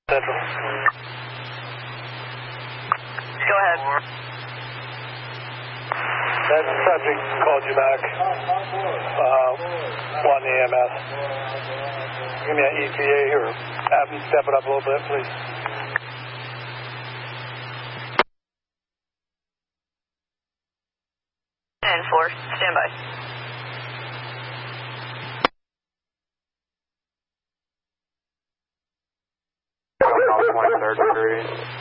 Central. Go ahead. That subject called you back. On the EMS. Give me an ETA here. Have him step it up a little bit, please. And 4, stand by. 23rd degree.